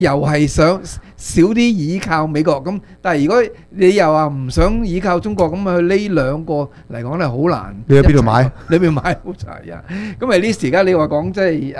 又係想少啲依靠美國咁，但係如果你又話唔想依靠中國咁啊，呢兩個嚟講咧好難。 你喺邊度買？ 你邊度買好齊啊？咁at least而家你話講即係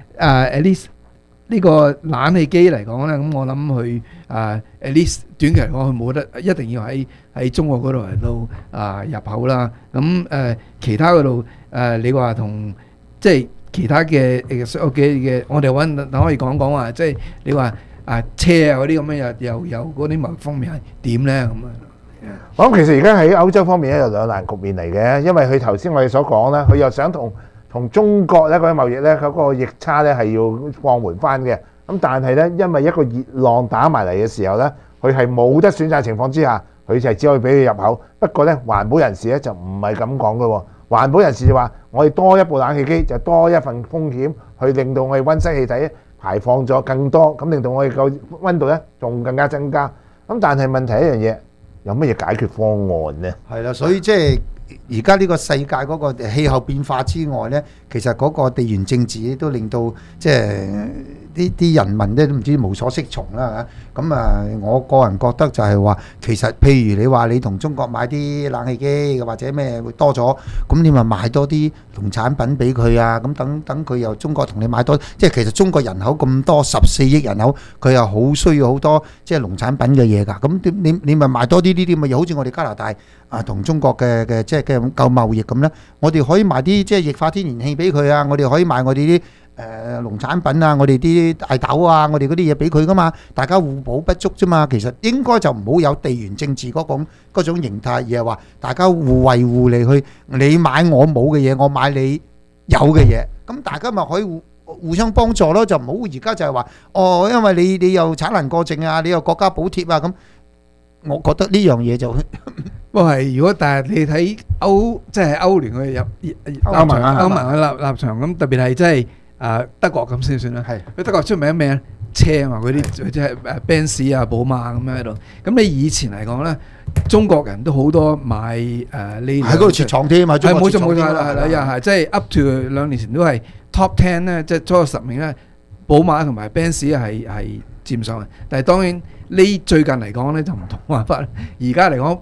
at least 呢個冷氣機嚟講咧，咁我諗佢at least 短期嚟講佢冇得一定要喺中國嗰度嚟到入口啦。咁其他嗰度你話同即係。其他嘅我哋揾可以講講話，即係你話車啊嗰啲咁樣又嗰啲貿易方面係點咧咁啊？ 我諗其實而家喺歐洲方面咧有兩難局面嚟嘅，因為佢頭先我哋所講咧，佢又想同中國咧嗰啲貿易咧嗰個逆差咧係要放緩翻嘅。咁但係咧，因為一個熱浪打埋嚟嘅時候咧，佢係冇得選擇情況之下，佢就係只可以俾佢入口。不過咧，環保人士咧就唔係咁講嘅喎。環保人士就話：我哋多一部冷氣機就多一份風險，去令到我哋溫室氣體排放咗更多，咁令到我哋個溫度咧仲更加增加。咁但係問題一樣嘢，有乜嘢解決方案呢？ 係啦，所以即係而家呢個世界嗰個氣候變化之外呢，其實嗰個地緣政治都令到即係啲人民咧都唔知無所適從啦嚇。咁我個人覺得就係話，其實譬如你話你同中國買啲冷氣機或者咩會多咗，咁你咪買多啲農產品俾佢啊。咁等佢又中國同你買多，即係其實中國人口咁多14億人口，佢又好需要好多即係農產品嘅嘢㗎。咁你咪買多啲呢啲咪，又好似我哋加拿大同中國嘅即係嘅夠貿易咁咧，我哋可以賣啲即係液化天然氣俾佢啊，我哋可以賣我哋啲農產品啊，我哋啲大豆啊，我哋嗰啲嘢俾佢噶嘛，大家互補不足啫嘛。其實應該就唔好有地緣政治嗰種形態，而係話大家互惠互利去，你買我冇嘅嘢，我買你有嘅嘢，咁大家咪可以互相幫助咯。就唔好而家就係話因為你又產能過剩啊，你又國家補貼啊咁。我覺得呢樣嘢就不過係如果但係你睇即係歐聯嘅歐盟嘅立場咁，特別係即係德國咁先算啦。係佢德國出名咩車啊嘛，嗰啲即係Benz啊、寶馬咁樣喺度。咁你以前嚟講咧，中國人都好多買呢喺嗰度設廠添嘛。 係冇錯係啦，又係即係 up to 2年前都係 top 10咧，即係初10名咧，寶馬同埋 Benz係佔上嘅。但係當然最近嚟講咧就唔同辦法。而家嚟講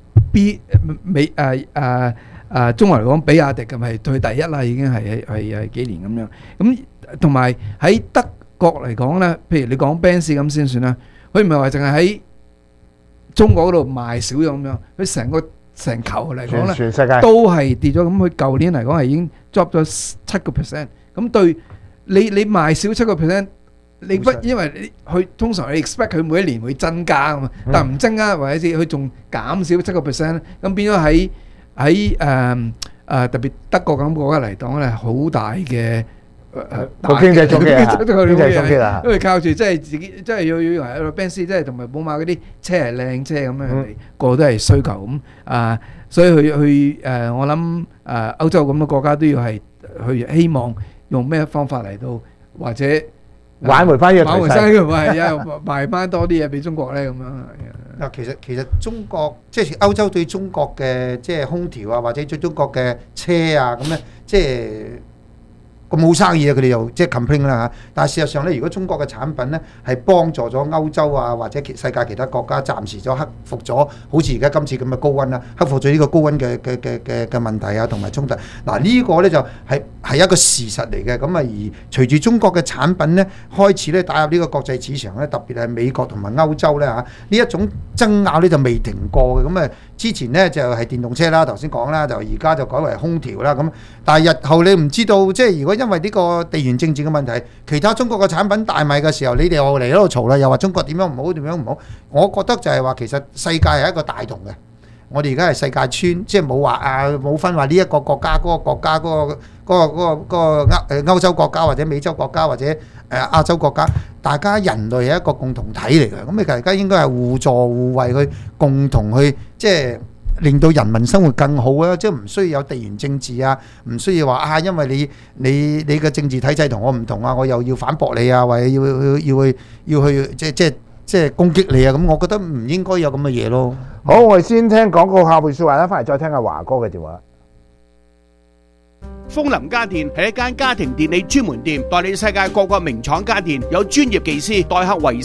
中國嚟講，比亞迪咁係退第一啦，已經係幾年咁樣。咁同埋喺德國嚟講咧，譬如你講 Benz 咁先算啦，佢唔係話淨係喺中國嗰度賣少咗咁樣，佢成球嚟講咧， 全世界都係跌咗。咁佢舊年嚟講係已經 drop 咗7%。咁對你賣少7%。因為佢通常你 expect 佢每一年會增加㗎嘛，但係唔增加或者佢仲減少7%，咁變咗喺特別德國咁國家嚟講咧，好大嘅經濟衝擊啊！ 因為靠住即係自己，即係要Benz，即係同埋寶馬嗰啲車係靚車咁樣，個個都係需求咁所以我諗歐洲咁多國家都要係去希望用咩方法嚟到或者挽回翻呢個頹勢， 賣翻多啲嘢俾中國咧咁樣。 嗱，其實中國即係歐洲對中國嘅即係空調啊，或者對中國嘅車啊咁咧，即係咁冇生意啊，佢哋又即係 complain 啦嚇。但係事實上咧，如果中國嘅產品咧係幫助咗歐洲啊或者世界其他國家暫時咗克服咗，好似而家今次咁嘅高溫啦，克服咗呢個高溫嘅問題啊同埋衝突。嗱呢個咧就係一個事實嚟嘅。咁啊而隨住中國嘅產品咧開始咧打入呢個國際市場咧，特別係美國同埋歐洲咧嚇，呢一種爭拗咧就未停過嘅。咁啊之前咧就係電動車啦，頭先講啦，就而家就改為空調啦咁。但係日後你唔知道，即係如果因為呢個地緣政治嘅問題，其他中國嘅產品大賣嘅時候，你哋又嚟喺度嘈啦，又話中國點樣唔好點樣唔好。我覺得就係話其實世界係一個大同嘅，我哋而家係世界村，即係冇話冇分話呢一個國家嗰個國家嗰個歐洲國家或者美洲國家或者亞洲國家，大家人類係一個共同體嚟嘅。咁你大家應該係互助互惠去共同去即係令到人民生活更好啊！即係唔需要有地緣政治啊，唔需要話因為你嘅政治體制同我唔同啊，我又要反駁你啊，或者要去即係攻擊你啊！咁我覺得唔應該有咁嘅嘢咯。 好，我哋先聽廣告，下回説話咧，翻嚟再聽阿華哥嘅電話。 楓林家電係一間家庭電器專門店，代理世界各個名廠家電，有專業技師代客維